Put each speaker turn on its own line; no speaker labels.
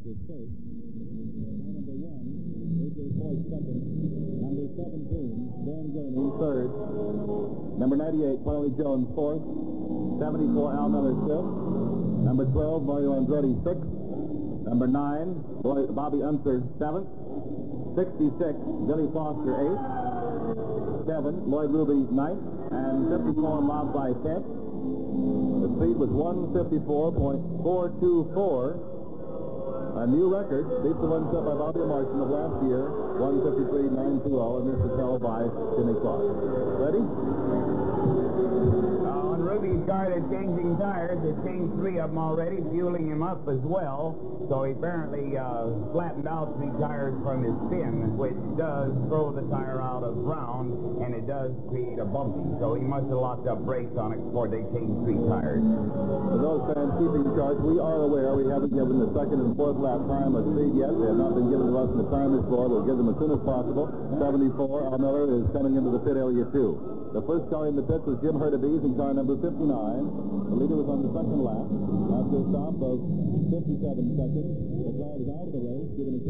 is first. Car number 1, A.J. Foyt second. Number 17, Dan Gurney third. Number 98, Charlie Jones fourth. 74, Al Miller fifth. Number 12, Mario Andretti sixth. Number 9, Bobby Unser seventh. 66, Billy Foster eighth. 7, Lloyd Ruby ninth. And 54, Mob by 10th. The speed was 154.424. A new record. Beats the one set by Bobby Martin of last year. 153.920. And this is held by Jimmy Clark. Ready?
On Ruby's car, they're changing tires. They've changed 3 of them already, fueling him up as well. So he apparently flattened out 3 tires from his fin, which does throw the tire out of round, and it does create a bumping. So he must have locked up brakes on it before they changed 3 tires.
For those fans keeping charge, we are aware we haven't given the second and fourth lap time of speed yet. They have not been given to us in the time before. We'll give them as soon as possible. 74, Al Miller is coming into the pit area too. The first car in the pits was Jim Hurtubise in car number 59. The leader was on the second lap. After a stop of 57 seconds, the car was out of the race, given a